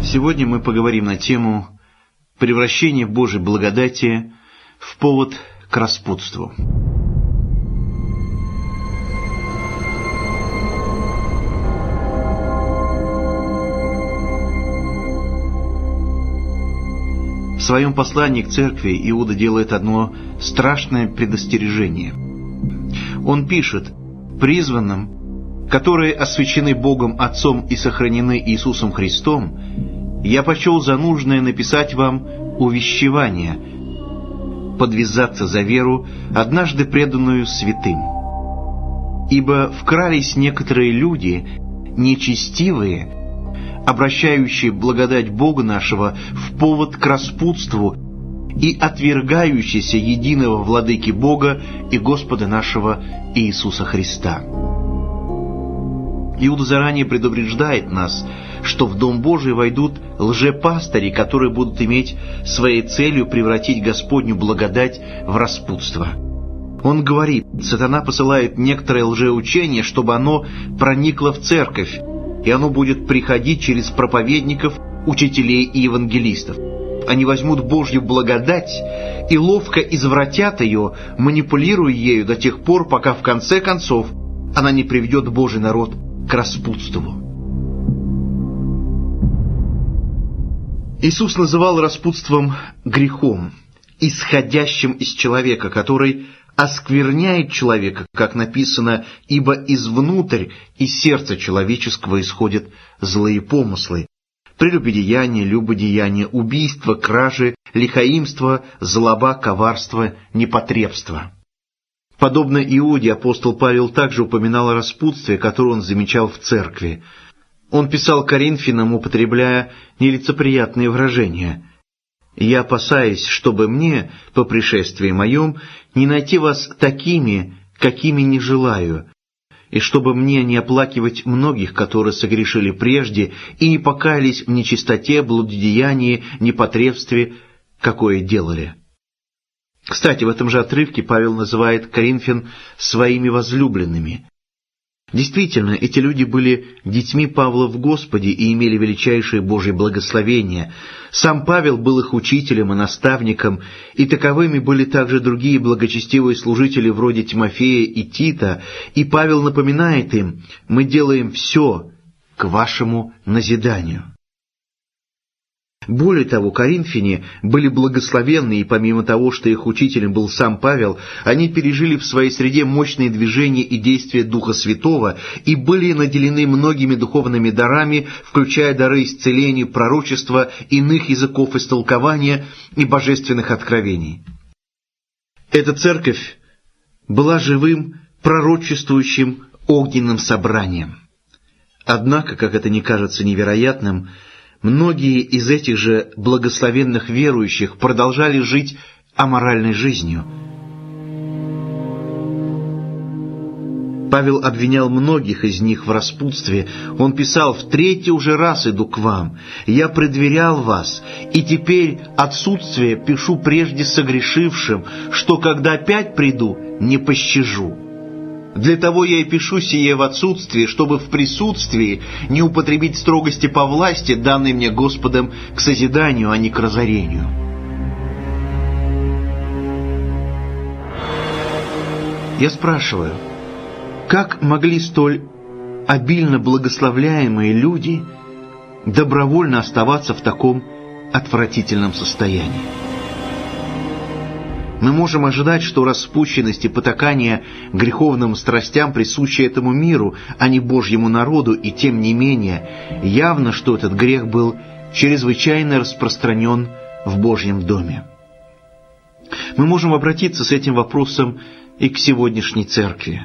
Сегодня мы поговорим на тему превращения Божьей благодати в повод к распутству. В своем послании к церкви Иуда делает одно страшное предостережение. Он пишет: «Призванным, которые освящены Богом Отцом и сохранены Иисусом Христом, я почел за нужное написать вам увещевание, подвязаться за веру, однажды преданную святым. Ибо вкрались некоторые люди, нечестивые, обращающие благодать Бога нашего в повод к распутству и отвергающиеся единого Владыки Бога и Господа нашего Иисуса Христа». Иуда заранее предупреждает нас, что в Дом Божий войдут лжепастыри, которые будут иметь своей целью превратить Господню благодать в распутство. Он говорит, сатана посылает некоторое лжеучение, чтобы оно проникло в церковь, и оно будет приходить через проповедников, учителей и евангелистов. Они возьмут Божью благодать и ловко извратят ее, манипулируя ею до тех пор, пока в конце концов она не приведет Божий народ к распутству. Иисус называл распутством грехом, исходящим из человека, который оскверняет человека, как написано, ибо извнутрь из сердца человеческого исходят злые помыслы: прелюбодеяние, любодеяние, убийство, кражи, лихоимство, злоба, коварство, непотребство. Подобно Иуде, апостол Павел также упоминал о распутстве, которое он замечал в церкви. Он писал Коринфянам, употребляя нелицеприятные выражения: «Я опасаюсь, чтобы мне, по пришествии моем, не найти вас такими, какими не желаю, и чтобы мне не оплакивать многих, которые согрешили прежде и не покаялись в нечистоте, блудодеянии, непотребстве, какое делали». Кстати, в этом же отрывке Павел называет коринфян своими возлюбленными. Действительно, эти люди были детьми Павла в Господе и имели величайшее Божье благословение. Сам Павел был их учителем и наставником, и таковыми были также другие благочестивые служители вроде Тимофея и Тита, и Павел напоминает им: «Мы делаем все к вашему назиданию». Более того, коринфяне были благословенны, и помимо того, что их учителем был сам Павел, они пережили в своей среде мощные движения и действия Духа Святого и были наделены многими духовными дарами, включая дары исцеления, пророчества, иных языков истолкования и божественных откровений. Эта церковь была живым, пророчествующим огненным собранием. Однако, как это не кажется невероятным, многие из этих же благословенных верующих продолжали жить аморальной жизнью. Павел обвинял многих из них в распутстве. Он писал: «В третий уже раз иду к вам. Я предверял вас, и теперь отсутствие пишу прежде согрешившим, что когда опять приду, не пощажу. Для того я и пишу сие в отсутствии, чтобы в присутствии не употребить строгости по власти, данной мне Господом к созиданию, а не к разорению». Я спрашиваю, как могли столь обильно благословляемые люди добровольно оставаться в таком отвратительном состоянии? Мы можем ожидать, что распущенность и потакание греховным страстям присущи этому миру, а не Божьему народу, и тем не менее явно, что этот грех был чрезвычайно распространен в Божьем доме. Мы можем обратиться с этим вопросом и к сегодняшней церкви.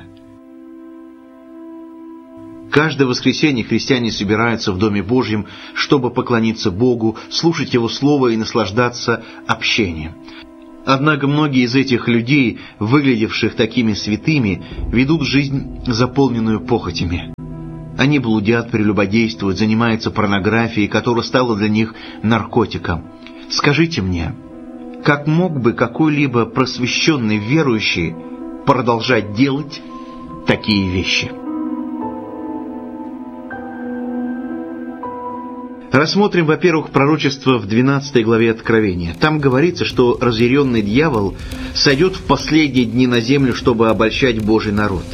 Каждое воскресенье христиане собираются в Доме Божьем, чтобы поклониться Богу, слушать Его Слово и наслаждаться общением. Однако многие из этих людей, выглядевших такими святыми, ведут жизнь, заполненную похотями. Они блудят, прелюбодействуют, занимаются порнографией, которая стала для них наркотиком. Скажите мне, как мог бы какой-либо просвещенный верующий продолжать делать такие вещи? Рассмотрим, во-первых, пророчество в 12 главе Откровения. Там говорится, что разъяренный дьявол сойдет в последние дни на землю, чтобы обольщать Божий народ.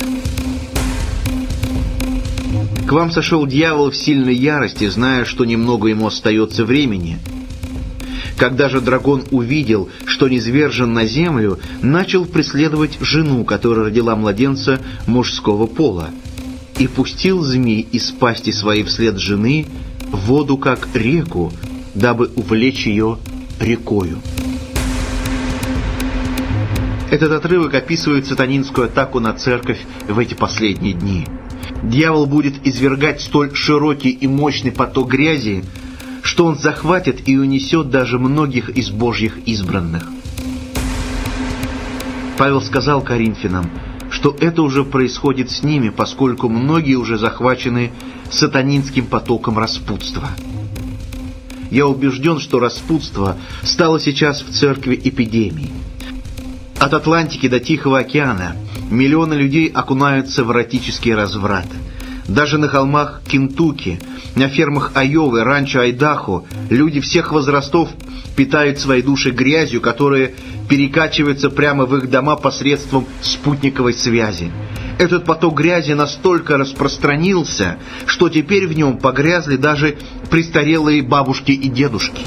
К вам сошел дьявол в сильной ярости, зная, что немного ему остается времени. Когда же дракон увидел, что низвержен на землю, начал преследовать жену, которая родила младенца мужского пола, и пустил змей из пасти своей вслед жены в воду, как реку, дабы увлечь ее рекою. Этот отрывок описывает сатанинскую атаку на церковь в эти последние дни. Дьявол будет извергать столь широкий и мощный поток грязи, что он захватит и унесет даже многих из Божьих избранных. Павел сказал Коринфянам, что это уже происходит с ними, поскольку многие уже захвачены сатанинским потоком распутства. Я убежден, что распутство стало сейчас в церкви эпидемией. От Атлантики до Тихого океана миллионы людей окунаются в эротический разврат. Даже на холмах Кентукки, на фермах Айовы, ранчо Айдахо люди всех возрастов питают свои души грязью, которая перекачивается прямо в их дома посредством спутниковой связи. Этот поток грязи настолько распространился, что теперь в нем погрязли даже престарелые бабушки и дедушки.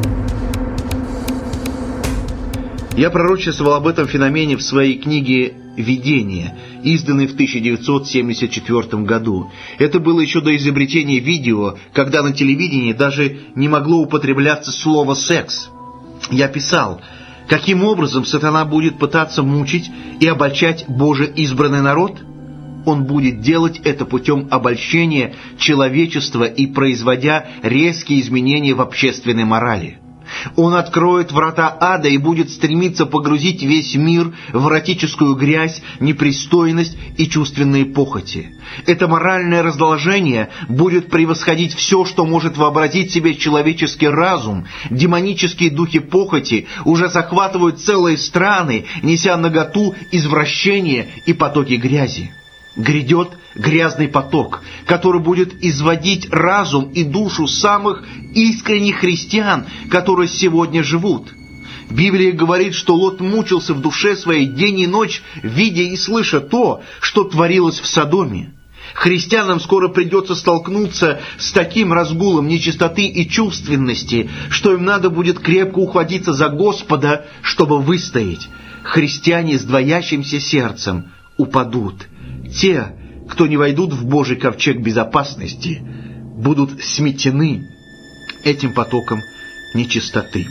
Я пророчествовал об этом феномене в своей книге «Видение», изданной в 1974 году. Это было еще до изобретения видео, когда на телевидении даже не могло употребляться слово «секс». Я писал, каким образом сатана будет пытаться мучить и обольщать Божий избранный народ? Он будет делать это путем обольщения человечества и производя резкие изменения в общественной морали. Он откроет врата ада и будет стремиться погрузить весь мир в эротическую грязь, непристойность и чувственные похоти. Это моральное разложение будет превосходить все, что может вообразить себе человеческий разум. Демонические духи похоти уже захватывают целые страны, неся наготу, извращение и потоки грязи. Грядет грязный поток, который будет изводить разум и душу самых искренних христиан, которые сегодня живут. Библия говорит, что Лот мучился в душе своей день и ночь, видя и слыша то, что творилось в Содоме. Христианам скоро придется столкнуться с таким разгулом нечистоты и чувственности, что им надо будет крепко ухватиться за Господа, чтобы выстоять. Христиане с двоящимся сердцем упадут. Те, кто не войдут в Божий ковчег безопасности, будут сметены этим потоком нечистоты.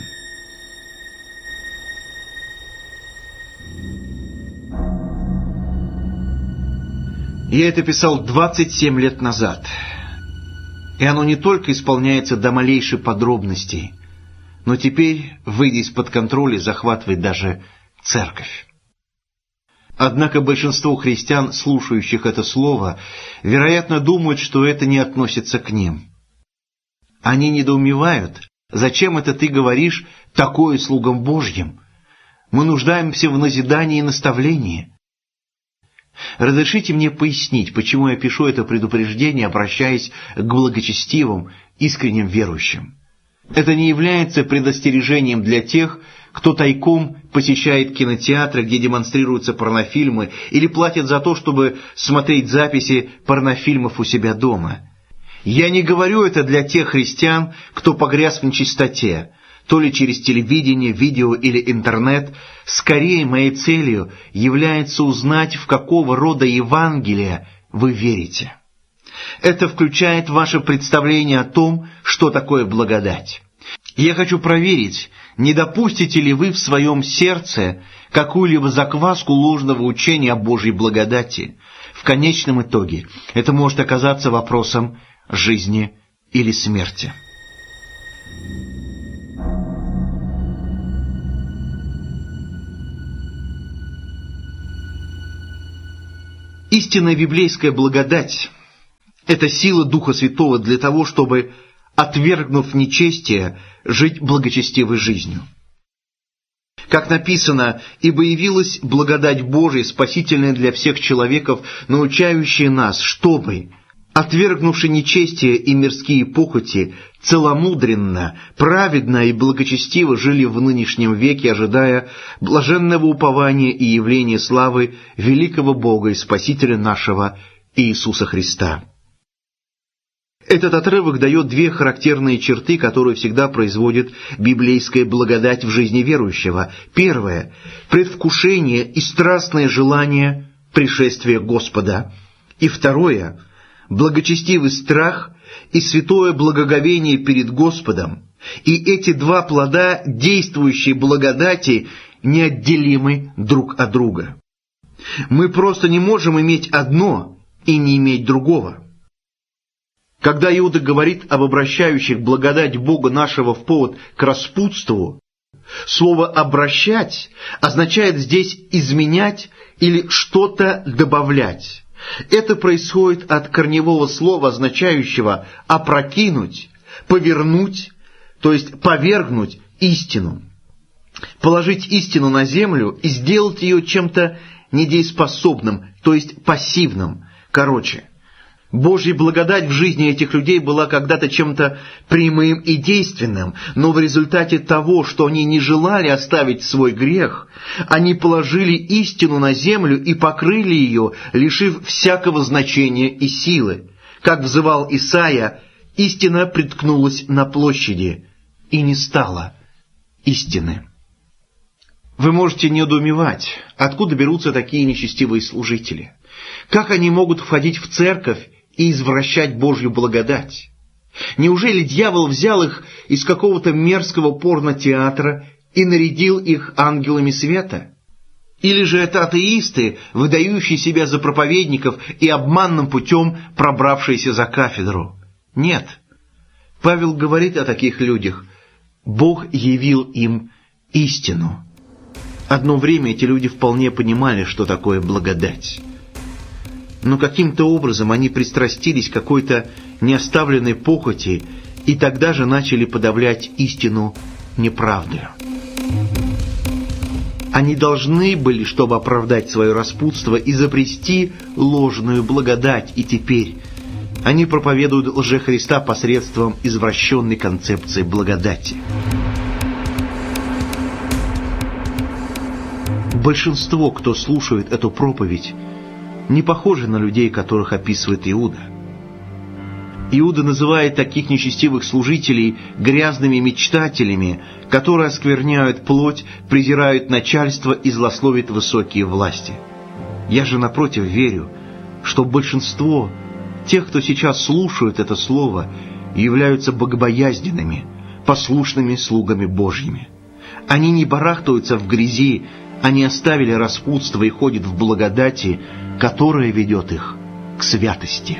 Я это писал 27 лет назад, и оно не только исполняется до малейшей подробности, но теперь, выйдя из-под контроля, захватывает даже церковь. Однако большинство христиан, слушающих это слово, вероятно, думают, что это не относится к ним. Они недоумевают, зачем это ты говоришь такое слугам Божьим? Мы нуждаемся в назидании и наставлении. Разрешите мне пояснить, почему я пишу это предупреждение, обращаясь к благочестивым, искренним верующим. Это не является предостережением для тех, кто тайком посещает кинотеатры, где демонстрируются порнофильмы, или платит за то, чтобы смотреть записи порнофильмов у себя дома. Я не говорю это для тех христиан, кто погряз в нечистоте, то ли через телевидение, видео или интернет. Скорее, моей целью является узнать, в какого рода Евангелие вы верите. Это включает ваше представление о том, что такое благодать. Я хочу проверить, не допустите ли вы в своем сердце какую-либо закваску ложного учения о Божьей благодати. В конечном итоге это может оказаться вопросом жизни или смерти. Истинная библейская благодать – это сила Духа Святого для того, чтобы, отвергнув нечестие, жить благочестивой жизнью. Как написано, «Ибо явилась благодать Божия, спасительная для всех человеков, научающая нас, чтобы, отвергнувши нечестие и мирские похоти, целомудренно, праведно и благочестиво жили в нынешнем веке, ожидая блаженного упования и явления славы великого Бога и Спасителя нашего Иисуса Христа. Этот отрывок дает две характерные черты, которые всегда производит библейская благодать в жизни верующего. Первое – предвкушение и страстное желание пришествия Господа. И второе – благочестивый страх и святое благоговение перед Господом. И эти два плода действующей благодати неотделимы друг от друга. Мы просто не можем иметь одно и не иметь другого. Когда Иуда говорит об обращающих благодать Бога нашего в повод к распутству, слово «обращать» означает здесь изменять или что-то добавлять. Это происходит от корневого слова, означающего опрокинуть, повернуть, то есть повергнуть истину. Положить истину на землю и сделать ее чем-то недееспособным, то есть пассивным. Короче, Божья благодать в жизни этих людей была когда-то чем-то прямым и действенным, но в результате того, что они не желали оставить свой грех, они положили истину на землю и покрыли ее, лишив всякого значения и силы. Как взывал Исаия, истина приткнулась на площади, и не стало истины. Вы можете недоумевать, откуда берутся такие нечестивые служители. Как они могут входить в церковь и извращать Божью благодать? Неужели дьявол взял их из какого-то мерзкого порнотеатра и нарядил их ангелами света? Или же это атеисты, выдающие себя за проповедников и обманным путем пробравшиеся за кафедру? Нет. Павел говорит о таких людях. Бог явил им истину. Одно время эти люди вполне понимали, что такое благодать. Но каким-то образом они пристрастились к какой-то неоставленной похоти и тогда же начали подавлять истину неправдою. Они должны были, чтобы оправдать свое распутство, изобрести ложную благодать, и теперь они проповедуют лжехриста посредством извращенной концепции благодати. Большинство, кто слушает эту проповедь, не похожи на людей, которых описывает Иуда. Иуда называет таких нечестивых служителей грязными мечтателями, которые оскверняют плоть, презирают начальство и злословят высокие власти. Я же, напротив, верю, что большинство тех, кто сейчас слушает это слово, являются богобоязненными, послушными слугами Божьими. Они не барахтаются в грязи, они оставили распутство и ходят в благодати, которая ведет их к святости.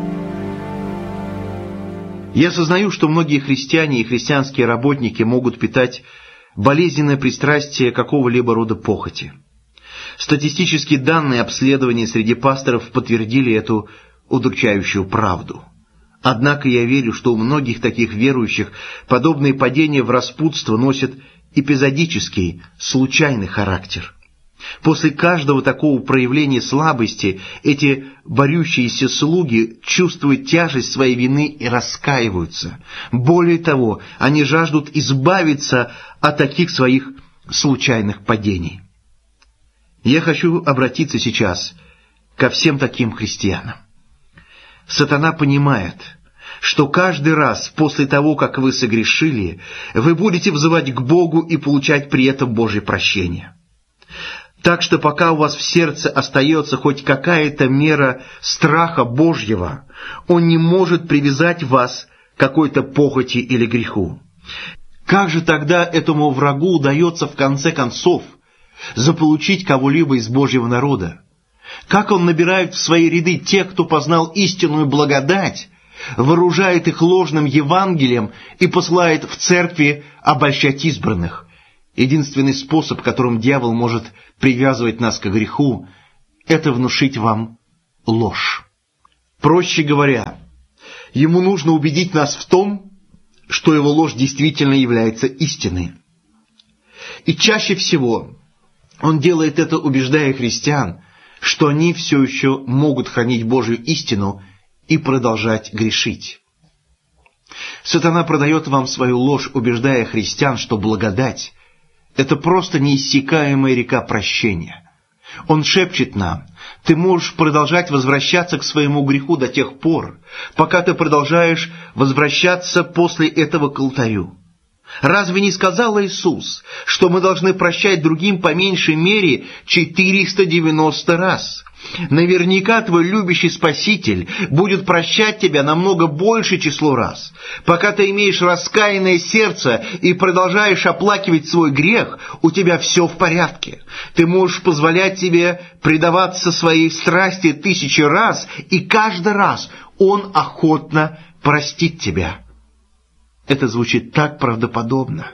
Я сознаю, что многие христиане и христианские работники могут питать болезненное пристрастие какого-либо рода похоти. Статистические данные обследования среди пасторов подтвердили эту удручающую правду. Однако я верю, что у многих таких верующих подобные падения в распутство носят эпизодический, случайный характер. После каждого такого проявления слабости эти борющиеся слуги чувствуют тяжесть своей вины и раскаиваются. Более того, они жаждут избавиться от таких своих случайных падений. Я хочу обратиться сейчас ко всем таким христианам. Сатана понимает, что каждый раз после того, как вы согрешили, вы будете взывать к Богу и получать при этом Божье прощение. Так что пока у вас в сердце остается хоть какая-то мера страха Божьего, Он не может привязать вас к какой-то похоти или греху. Как же тогда этому врагу удается в конце концов заполучить кого-либо из Божьего народа? Как он набирает в свои ряды тех, кто познал истинную благодать, вооружает их ложным Евангелием и посылает в церкви обольщать избранных? Единственный способ, которым дьявол может привязывать нас к греху, это внушить вам ложь. Проще говоря, ему нужно убедить нас в том, что его ложь действительно является истиной. И чаще всего он делает это, убеждая христиан, что они все еще могут хранить Божью истину и продолжать грешить. Сатана продает вам свою ложь, убеждая христиан, что благодать – это просто неиссякаемая река прощения. Он шепчет нам: ты можешь продолжать возвращаться к своему греху до тех пор, пока ты продолжаешь возвращаться после этого к алтарю. Разве не сказал Иисус, что мы должны прощать другим по меньшей мере 490 раз? Наверняка твой любящий Спаситель будет прощать тебя намного больше число раз. Пока ты имеешь раскаянное сердце и продолжаешь оплакивать свой грех, у тебя все в порядке. Ты можешь позволять себе предаваться своей страсти 1000 раз, и каждый раз Он охотно простит тебя. Это звучит так правдоподобно.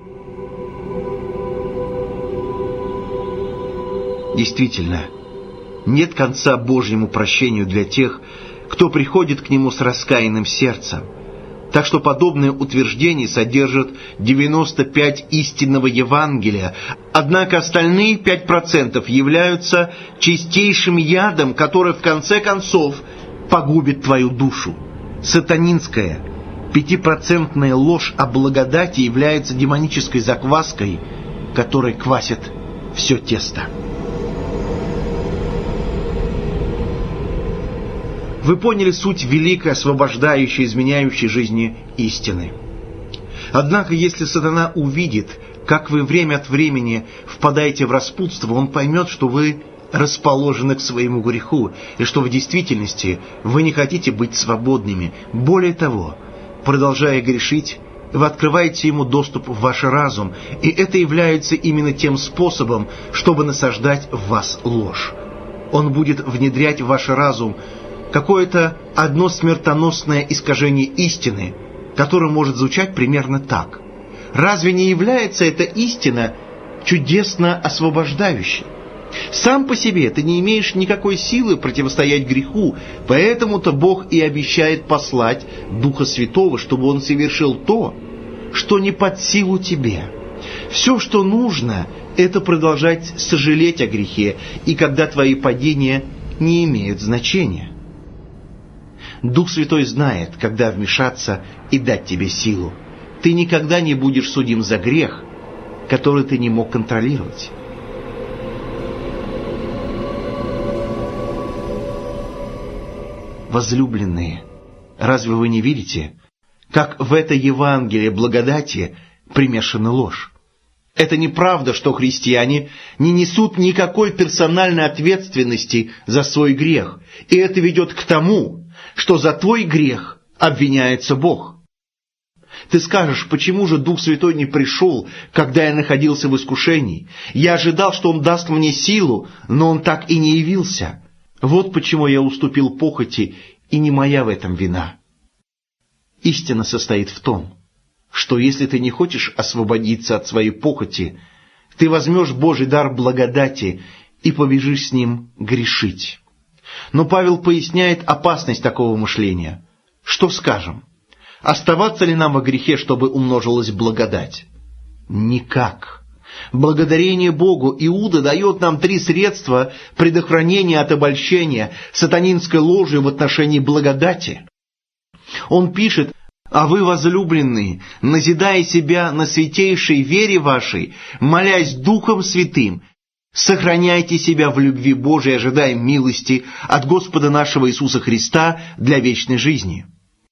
Действительно, нет конца Божьему прощению для тех, кто приходит к Нему с раскаянным сердцем. Так что подобное утверждение содержит 95 истинного Евангелия, однако остальные 5% являются чистейшим ядом, который в конце концов погубит твою душу. Сатанинская 5% ложь о благодати является демонической закваской, которая квасит все тесто. Вы поняли суть великой, освобождающей, изменяющей жизни истины. Однако, если сатана увидит, как вы время от времени впадаете в распутство, он поймет, что вы расположены к своему греху, и что в действительности вы не хотите быть свободными. Более того, продолжая грешить, вы открываете ему доступ в ваш разум, и это является именно тем способом, чтобы насаждать в вас ложь. Он будет внедрять в ваш разум какое-то одно смертоносное искажение истины, которое может звучать примерно так: разве не является эта истина чудесно освобождающей? Сам по себе ты не имеешь никакой силы противостоять греху, поэтому-то Бог и обещает послать Духа Святого, чтобы Он совершил то, что не под силу тебе. Все, что нужно, это продолжать сожалеть о грехе, и когда твои падения не имеют значения. Дух Святой знает, когда вмешаться и дать тебе силу. Ты никогда не будешь судим за грех, который ты не мог контролировать. Возлюбленные, разве вы не видите, как в это Евангелие благодати примешана ложь? Это неправда, что христиане не несут никакой персональной ответственности за свой грех, и это ведет к тому, что за твой грех обвиняется Бог. Ты скажешь: почему же Дух Святой не пришел, когда я находился в искушении? Я ожидал, что Он даст мне силу, но Он так и не явился. Вот почему я уступил похоти, и не моя в этом вина. Истина состоит в том, что если ты не хочешь освободиться от своей похоти, ты возьмешь Божий дар благодати и побежишь с ним грешить. Но Павел поясняет опасность такого мышления. Что скажем? Оставаться ли нам во грехе, чтобы умножилась благодать? Никак. Благодарение Богу Иуда дает нам 3 средства предохранения от обольщения сатанинской ложью в отношении благодати. Он пишет: «А вы, возлюбленные, назидая себя на святейшей вере вашей, молясь Духом Святым, сохраняйте себя в любви Божией, ожидая милости от Господа нашего Иисуса Христа для вечной жизни».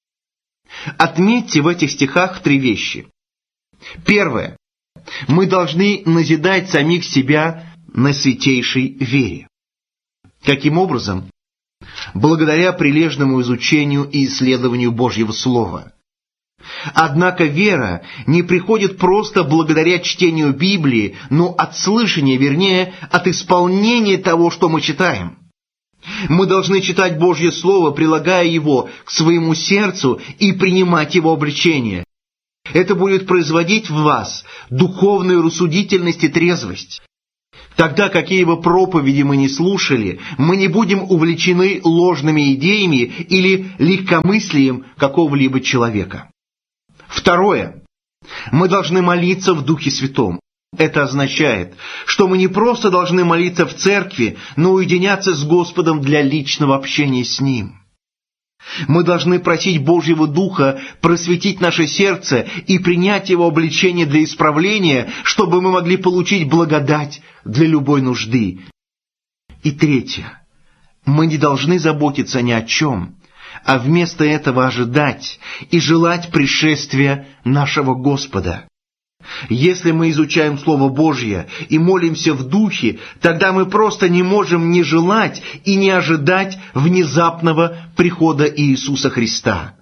Отметьте в этих стихах 3 вещи. Первое. Мы должны назидать самих себя на святейшей вере. Каким образом? Благодаря прилежному изучению и исследованию Божьего Слова. Однако вера не приходит просто благодаря чтению Библии, но от слышания, вернее, от исполнения того, что мы читаем. Мы должны читать Божье Слово, прилагая его к своему сердцу и принимать его обличение. Это будет производить в вас духовную рассудительность и трезвость. Тогда, какие бы проповеди мы ни слушали, мы не будем увлечены ложными идеями или легкомыслием какого-либо человека. Второе. Мы должны молиться в Духе Святом. Это означает, что мы не просто должны молиться в церкви, но уединяться с Господом для личного общения с Ним. Мы должны просить Божьего Духа просветить наше сердце и принять Его обличение для исправления, чтобы мы могли получить благодать для любой нужды. И третье. Мы не должны заботиться ни о чем, а вместо этого ожидать и желать пришествия нашего Господа. Если мы изучаем Слово Божье и молимся в Духе, тогда мы просто не можем не желать и не ожидать внезапного прихода Иисуса Христа.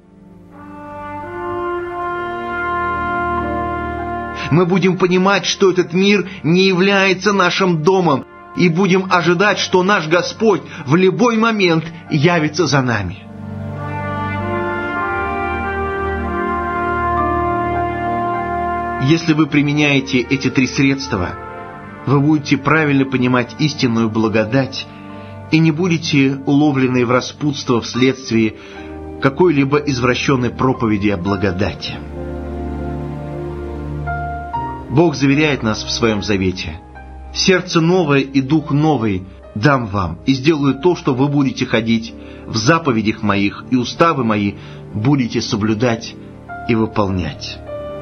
Мы будем понимать, что этот мир не является нашим домом, и будем ожидать, что наш Господь в любой момент явится за нами. Если вы применяете эти три средства, вы будете правильно понимать истинную благодать и не будете уловлены в распутство вследствие какой-либо извращенной проповеди о благодати. Бог заверяет нас в Своем завете: «Сердце новое и дух новый дам вам, и сделаю то, что вы будете ходить в заповедях моих, и уставы мои будете соблюдать и выполнять».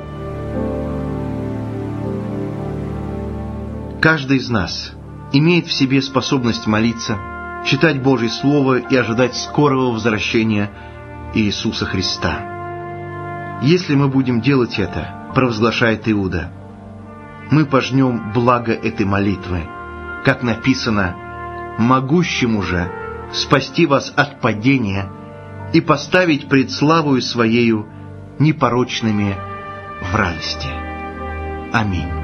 Каждый из нас имеет в себе способность молиться, читать Божье Слово и ожидать скорого возвращения Иисуса Христа. Если мы будем делать это, провозглашает Иуда, мы пожнем благо этой молитвы, как написано: «Могущему же спасти вас от падения и поставить пред славою Своею непорочными в радости». Аминь.